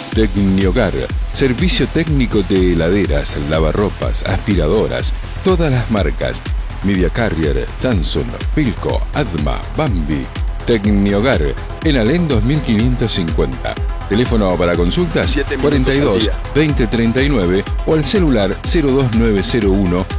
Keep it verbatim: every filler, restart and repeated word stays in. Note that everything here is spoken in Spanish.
Tecnihogar, servicio técnico de heladeras, lavarropas, aspiradoras, todas las marcas. Media Carrier, Samsung, Philco, Adma, Bambi. Tecnihogar, en Alén dos mil quinientos cincuenta. Teléfono para consultas cuarenta y dos veinte treinta y nueve o al celular cero dos nueve cero uno